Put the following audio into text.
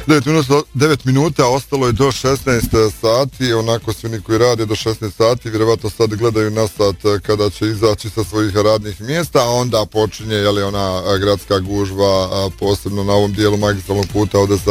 9 minuta, ostalo je do 16 sati, onako svi koji rade do 16 sati, vjerovatno sad gledaju na sat kada će izaći sa svojih radnih mjesta, a onda počinje ona gradska gužva, posebno na ovom dijelu magistralnog puta ovdje